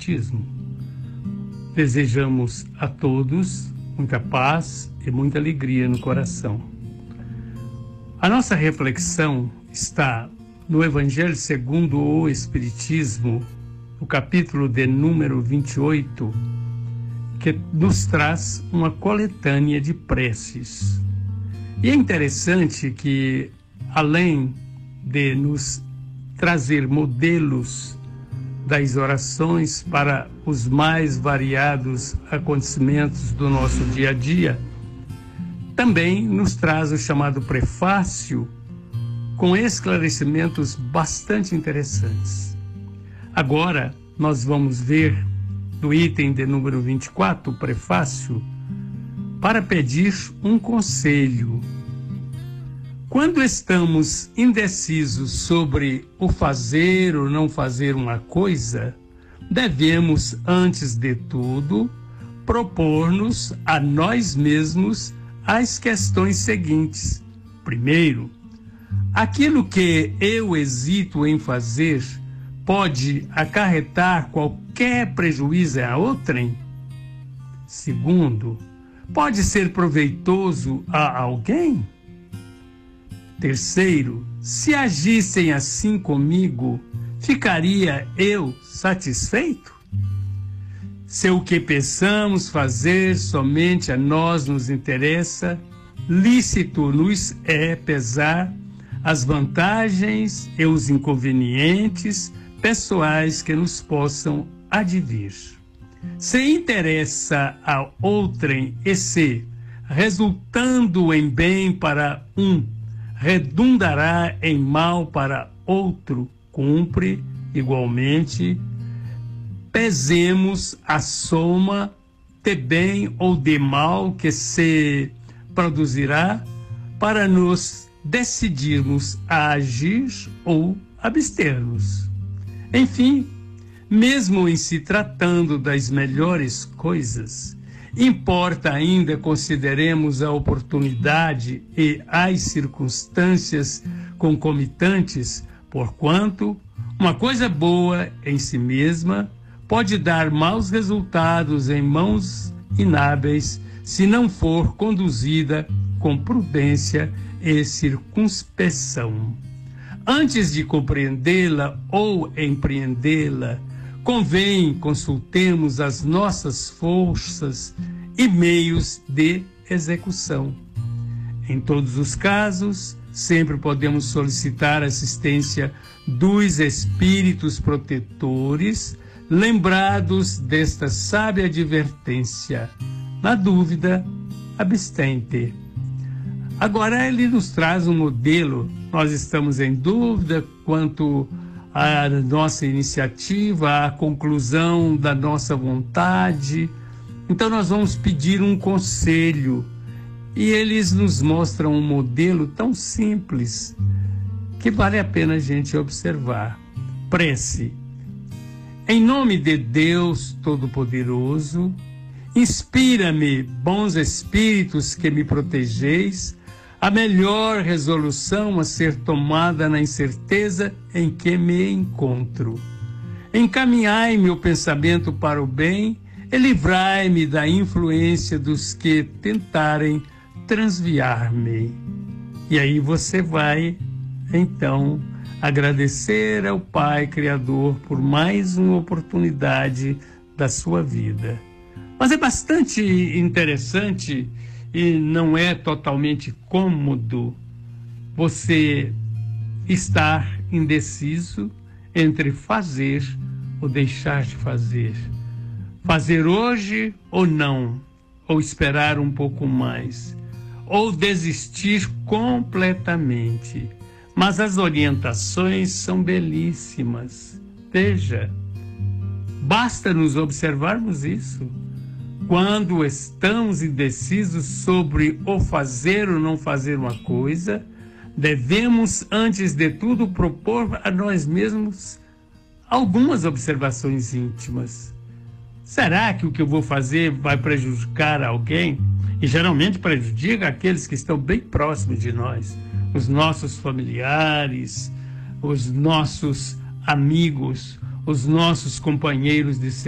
Espiritismo. Desejamos a todos muita paz e muita alegria no coração. A nossa reflexão está no Evangelho segundo o Espiritismo, no capítulo de número 28, que nos traz uma coletânea de preces. E é interessante que, além de nos trazer modelos das orações para os mais variados acontecimentos do nosso dia a dia, também nos traz o chamado prefácio com esclarecimentos bastante interessantes. Agora nós vamos ver do item de número 24, o prefácio, para pedir um conselho. Quando estamos indecisos sobre o fazer ou não fazer uma coisa, devemos, antes de tudo, propor-nos a nós mesmos as questões seguintes. Primeiro, aquilo que eu hesito em fazer pode acarretar qualquer prejuízo a outrem? Segundo, pode ser proveitoso a alguém? Terceiro, se agissem assim comigo, ficaria eu satisfeito? Se o que pensamos fazer somente a nós nos interessa, lícito nos é pesar as vantagens e os inconvenientes pessoais que nos possam advir. Se interessa a outrem e se, resultando em bem para um, redundará em mal para outro, cumpre, igualmente, pesemos a soma de bem ou de mal que se produzirá para nos decidirmos a agir ou abster-nos. Enfim, mesmo em se tratando das melhores coisas, importa ainda consideremos a oportunidade e as circunstâncias concomitantes, porquanto uma coisa boa em si mesma pode dar maus resultados em mãos inábeis se não for conduzida com prudência e circunspeção. Antes de compreendê-la ou empreendê-la, convém consultemos as nossas forças e meios de execução. Em todos os casos, sempre podemos solicitar assistência dos espíritos protetores, lembrados desta sábia advertência. Na dúvida, abstente. Agora ele nos traz um modelo. Nós estamos em dúvida quanto à nossa iniciativa, à conclusão da nossa vontade. Então nós vamos pedir um conselho. E eles nos mostram um modelo tão simples que vale a pena a gente observar. Prece. Em nome de Deus Todo-Poderoso, inspira-me, bons espíritos que me protegeis, a melhor resolução a ser tomada na incerteza em que me encontro. Encaminhai-me o pensamento para o bem e livrai-me da influência dos que tentarem transviar-me. E aí você vai, então, agradecer ao Pai Criador por mais uma oportunidade da sua vida. Mas é bastante interessante e não é totalmente cômodo você estar indeciso entre fazer ou deixar de fazer. Fazer hoje ou não, ou esperar um pouco mais, ou desistir completamente. Mas as orientações são belíssimas. Veja, basta nos observarmos isso. Quando estamos indecisos sobre o fazer ou não fazer uma coisa, devemos, antes de tudo, propor a nós mesmos algumas observações íntimas. Será que o que eu vou fazer vai prejudicar alguém? E geralmente prejudica aqueles que estão bem próximos de nós, os nossos familiares, os nossos amigos, os nossos companheiros de